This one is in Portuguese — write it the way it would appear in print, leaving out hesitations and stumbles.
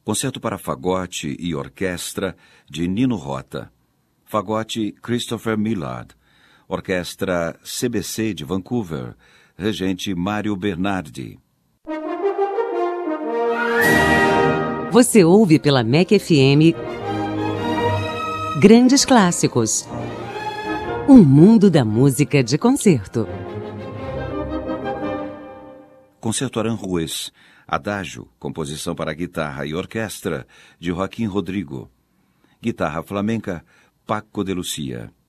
Concerto para fagote e orquestra, de Nino Rota. Fagote, Christopher Millard. Orquestra CBC de Vancouver, regente Mário Bernardi. Você ouve pela MEC FM Grandes Clássicos. Um mundo da música de concerto. Concerto Aranjuez, Adágio, composição para guitarra e orquestra, de Joaquim Rodrigo. Guitarra flamenca, Paco de Lucia.